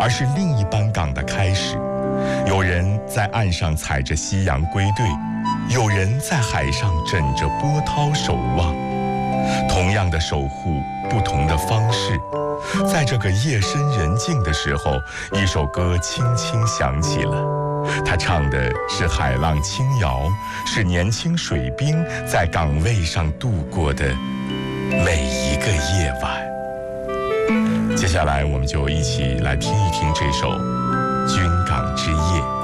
而是另一班港的开始。有人在岸上踩着夕阳归队，有人在海上枕着波涛守望。同样的守护，不同的方式。在这个夜深人静的时候，一首歌轻轻响起了。他唱的是海浪轻摇，是年轻水兵在港位上度过的每一个夜晚。接下来我们就一起来听一听这首《军港之夜》。